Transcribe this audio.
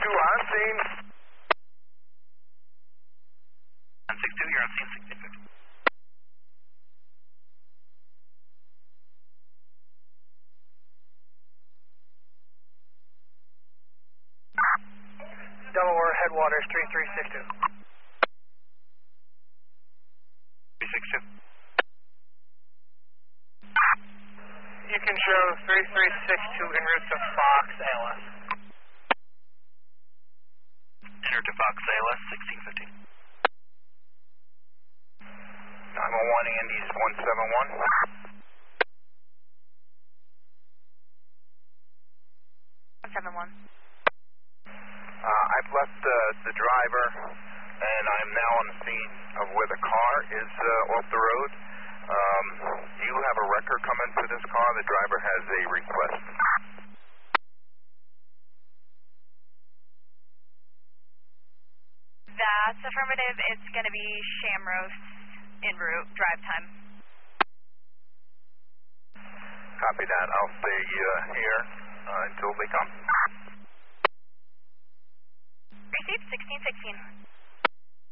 on scene. 162, you're on scene 1650. Delaware Headwaters 3362. 362. You can show 3362 en route to Fox ALS. En route to Fox ALS 1650. 901 Andy's 171. 171. I've left the driver, and I'm now on the scene of where the car is off the road. Do you have a record coming for this car? The driver has a request. That's affirmative. It's going to be Shamros en route, drive time. Copy that. I'll stay here until they come. Received 1616.